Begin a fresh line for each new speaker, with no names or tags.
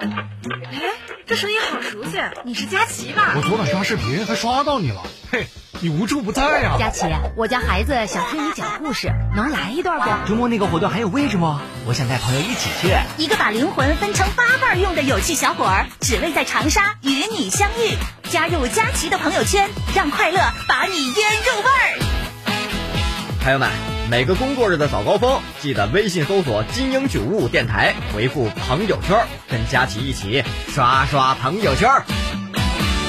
哎，这声音好熟悉，你是佳琪吧？
我昨晚刷视频还刷到你了，嘿，你无处不在呀！
佳琪，我家孩子想听你讲故事，能来一段不？
周末那个活动还有位置不？我想带朋友一起去。
一个把灵魂分成8瓣用的有趣小伙儿，只为在长沙与你相遇。加入佳琪的朋友圈，让快乐把你腌入味儿。
朋友们，每个工作日的早高峰，记得微信搜索金鹰955电台，回复朋友圈，跟佳琪一起刷刷朋友圈。